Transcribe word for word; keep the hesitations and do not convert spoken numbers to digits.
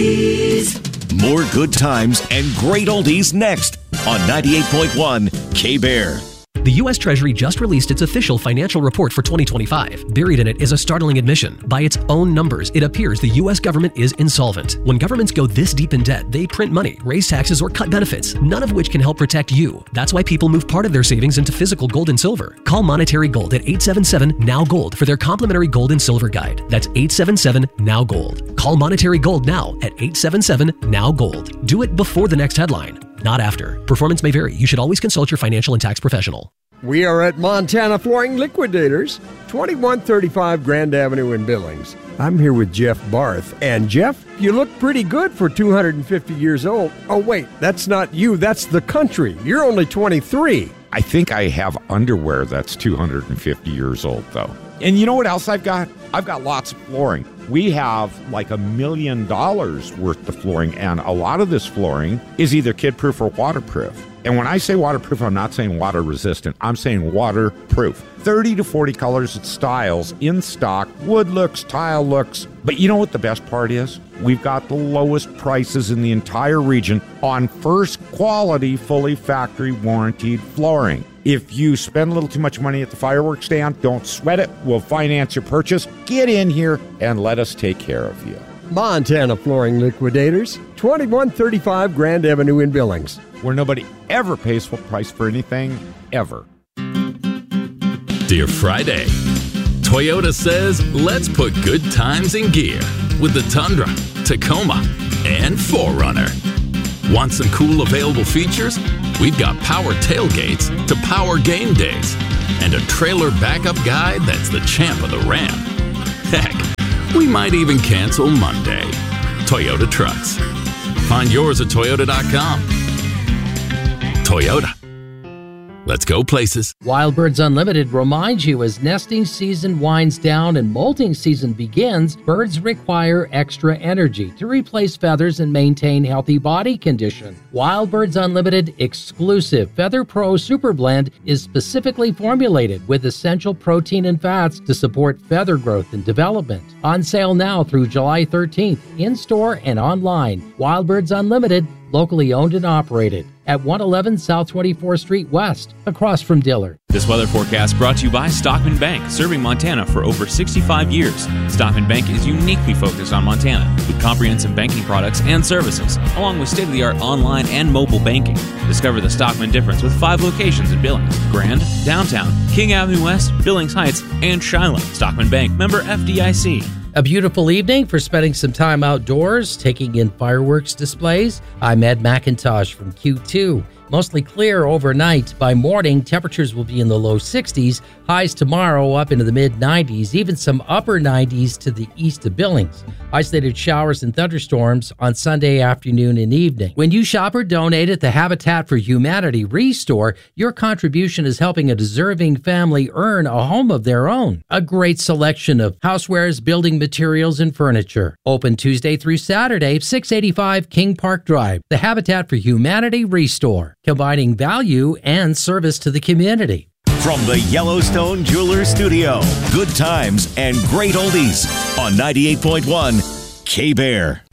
oldies. More good times and great oldies next on ninety-eight point one K-Bear. The U S Treasury just released its official financial report for twenty twenty-five. Buried in it is a startling admission. By its own numbers, it appears the U S government is insolvent. When governments go this deep in debt, they print money, raise taxes, or cut benefits, none of which can help protect you. That's why people move part of their savings into physical gold and silver. Call Monetary Gold at eight seven seven, N O W, GOLD for their complimentary gold and silver guide. That's eight seven seven, N O W, GOLD. Call Monetary Gold now at eight seven seven, N O W, GOLD. Do it before the next headline, not after. Performance may vary. You should always consult your financial and tax professional. We are at Montana Flooring Liquidators, twenty-one thirty-five Grand Avenue in Billings. I'm here with Jeff Barth. And Jeff, you look pretty good for two hundred fifty years old. Oh, wait, that's not you. That's the country. You're only twenty-three. I think I have underwear that's two hundred fifty years old, though. And you know what else I've got? I've got lots of flooring. We have like a million dollars worth of flooring, and a lot of this flooring is either kid-proof or waterproof. And when I say waterproof, I'm not saying water-resistant. I'm saying waterproof. thirty to forty colors and styles in stock, wood looks, tile looks. But you know what the best part is? We've got the lowest prices in the entire region on first quality, fully factory warranted flooring. If you spend a little too much money at the fireworks stand, don't sweat it. We'll finance your purchase. Get in here and let us take care of you. Montana Flooring Liquidators, twenty-one thirty-five Grand Avenue in Billings. Where nobody ever pays full price for anything, ever. Dear Friday, Toyota says let's put good times in gear with the Tundra, Tacoma, and four runner. Want some cool available features? We've got power tailgates to power game days and a trailer backup guide that's the champ of the ramp. Heck, we might even cancel Monday. Toyota Trucks. Find yours at toyota dot com. Toyota. Let's go places. Wild Birds Unlimited reminds you as nesting season winds down and molting season begins, birds require extra energy to replace feathers and maintain healthy body condition. Wild Birds Unlimited exclusive Feather Pro Super Blend is specifically formulated with essential protein and fats to support feather growth and development. On sale now through July thirteenth, in-store and online. Wild Birds Unlimited, locally owned and operated at one eleven South twenty-fourth Street West, across from Dillard. This weather forecast brought to you by Stockman Bank, serving Montana for over sixty-five years. Stockman Bank is uniquely focused on Montana with comprehensive banking products and services, along with state-of-the-art online and mobile banking. Discover the Stockman difference with five locations in Billings, Grand, Downtown, King Avenue West, Billings Heights, and Shiloh. Stockman Bank, member F D I C. A beautiful evening for spending some time outdoors, taking in fireworks displays. I'm Ed McIntosh from Q two. Mostly clear overnight. By morning, temperatures will be in the low sixties. Highs tomorrow up into the mid nineties, even some upper nineties to the east of Billings. Isolated showers and thunderstorms on Sunday afternoon and evening. When you shop or donate at the Habitat for Humanity Restore, your contribution is helping a deserving family earn a home of their own. A great selection of housewares, building materials, and furniture. Open Tuesday through Saturday, six eighty-five King Park Drive. The Habitat for Humanity Restore, combining value and service to the community. From the Yellowstone Jewelers Studio, good times and great oldies on ninety-eight point one K-Bear.